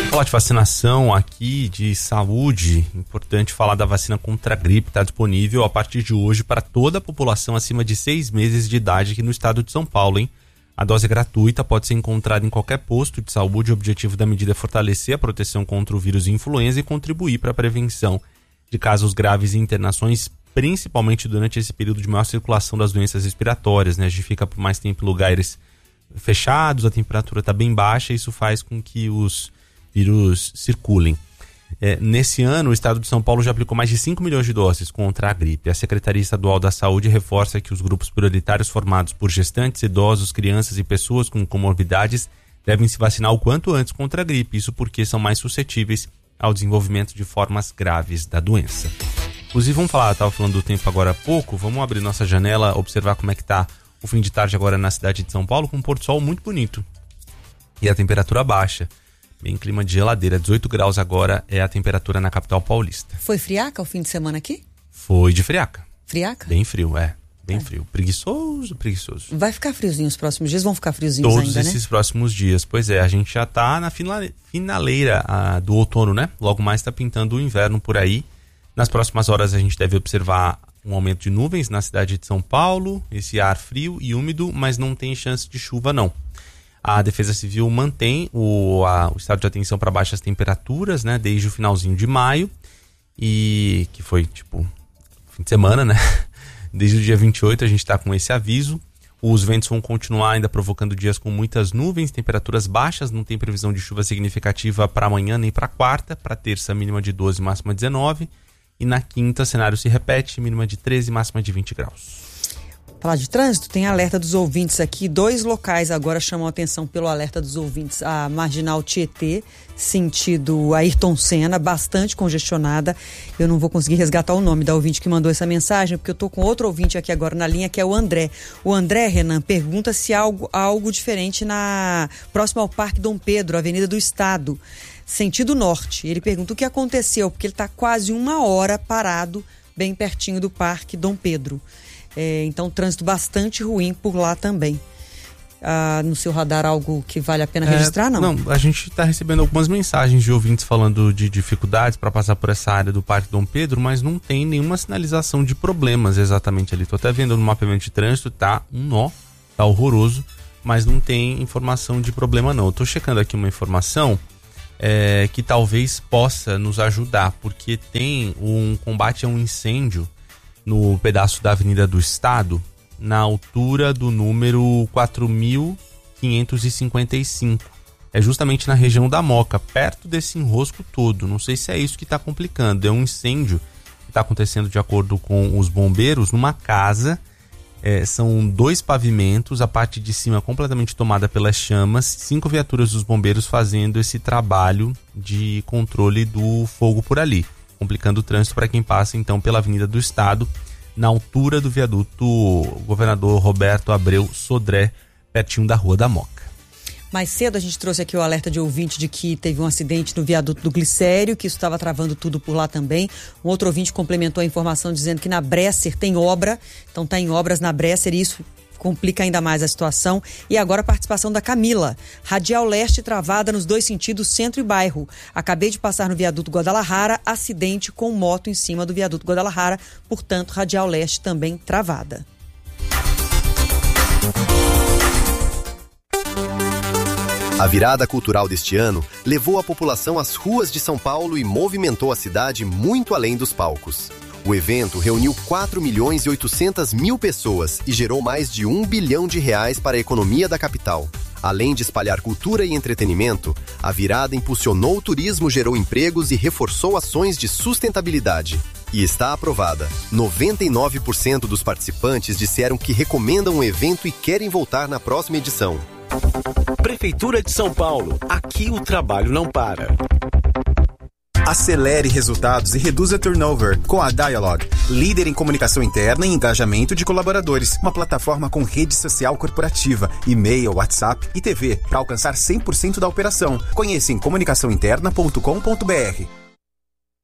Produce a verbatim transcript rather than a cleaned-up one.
Falar de vacinação aqui, de saúde, importante falar da vacina contra a gripe, está disponível a partir de hoje para toda a população acima de seis meses de idade aqui no estado de São Paulo, hein? A dose gratuita pode ser encontrada em qualquer posto de saúde. O objetivo da medida é fortalecer a proteção contra o vírus influenza e contribuir para a prevenção de casos graves e internações, principalmente durante esse período de maior circulação das doenças respiratórias, né? A gente fica por mais tempo em lugares fechados, a temperatura está bem baixa, isso faz com que os vírus circulem. É, nesse ano, o estado de São Paulo já aplicou mais de cinco milhões de doses contra a gripe. A Secretaria Estadual da Saúde reforça que os grupos prioritários formados por gestantes, idosos, crianças e pessoas com comorbidades devem se vacinar o quanto antes contra a gripe, isso porque são mais suscetíveis ao desenvolvimento de formas graves da doença. Inclusive, vamos falar, estava falando do tempo agora há pouco, vamos abrir nossa janela, observar como é que está o fim de tarde agora na cidade de São Paulo, com um pôr do sol muito bonito e a temperatura baixa. Bem clima de geladeira, dezoito graus agora é a temperatura na capital paulista. Foi friaca o fim de semana aqui? Foi de friaca. Friaca? Bem frio, é. Bem é. frio. Preguiçoso, preguiçoso. Vai ficar friozinho os próximos dias? Vão ficar friozinhos Todos ainda, né? Todos esses próximos dias. Pois é, a gente já tá na finale... finaleira a, do outono, né? Logo mais tá pintando o inverno por aí. Nas próximas horas a gente deve observar um aumento de nuvens na cidade de São Paulo, esse ar frio e úmido, mas não tem chance de chuva não. A Defesa Civil mantém o, a, o estado de atenção para baixas temperaturas, né, desde o finalzinho de maio, e que foi tipo fim de semana, né? Desde o dia vinte e oito a gente está com esse aviso. Os ventos vão continuar ainda provocando dias com muitas nuvens, temperaturas baixas, não tem previsão de chuva significativa para amanhã nem para quarta, para terça mínima de doze, máxima de dezenove, e na quinta o cenário se repete, mínima de treze, máxima de vinte graus. Falar de trânsito, tem alerta dos ouvintes aqui. Dois locais agora chamam a atenção pelo alerta dos ouvintes. A Marginal Tietê, sentido Ayrton Senna, bastante congestionada. Eu não vou conseguir resgatar o nome da ouvinte que mandou essa mensagem, porque eu tô com outro ouvinte aqui agora na linha, que é o André. O André, Renan, pergunta se há algo, algo diferente na próximo ao Parque Dom Pedro, Avenida do Estado, sentido norte. Ele pergunta o que aconteceu, porque ele está quase uma hora parado, bem pertinho do Parque Dom Pedro. É, então, trânsito bastante ruim por lá também. Ah, no seu radar, algo que vale a pena é, registrar, não? Não, a gente está recebendo algumas mensagens de ouvintes falando de dificuldades para passar por essa área do Parque Dom Pedro, mas não tem nenhuma sinalização de problemas exatamente ali. Estou até vendo no mapeamento de trânsito, tá um nó, tá horroroso, mas não tem informação de problema não. Eu tô checando aqui uma informação é, que talvez possa nos ajudar, porque tem um combate a um incêndio no pedaço da Avenida do Estado, na altura do número quatro mil quinhentos e cinquenta e cinco. É justamente na região da Moca, perto desse enrosco todo. Não sei se é isso que está complicando. É um incêndio que está acontecendo, de acordo com os bombeiros, numa casa. É, são dois pavimentos, a parte de cima completamente tomada pelas chamas, cinco viaturas dos bombeiros fazendo esse trabalho de controle do fogo por ali, complicando o trânsito para quem passa então pela Avenida do Estado, na altura do viaduto Governador Roberto Abreu Sodré, pertinho da Rua da Moca. Mais cedo a gente trouxe aqui o alerta de ouvinte de que teve um acidente no viaduto do Glicério, que isso estava travando tudo por lá também. Um outro ouvinte complementou a informação dizendo que na Bresser tem obra, então está em obras na Bresser e isso complica ainda mais a situação. E agora a participação da Camila. Radial Leste travada nos dois sentidos, centro e bairro. Acabei de passar no viaduto Guadalajara, acidente com moto em cima do viaduto Guadalajara, portanto, Radial Leste também travada. A virada cultural deste ano levou a população às ruas de São Paulo e movimentou a cidade muito além dos palcos. O evento reuniu quatro milhões e oitocentas mil pessoas e gerou mais de um bilhão de reais para a economia da capital. Além de espalhar cultura e entretenimento, a virada impulsionou o turismo, gerou empregos e reforçou ações de sustentabilidade. E está aprovada. noventa e nove por cento dos participantes disseram que recomendam o evento e querem voltar na próxima edição. Prefeitura de São Paulo. Aqui o trabalho não para. Acelere resultados e reduza turnover com a Dialog, líder em comunicação interna e engajamento de colaboradores. Uma plataforma com rede social corporativa, e-mail, WhatsApp e T V para alcançar cem por cento da operação. Conheça em comunicação interna ponto com ponto b r.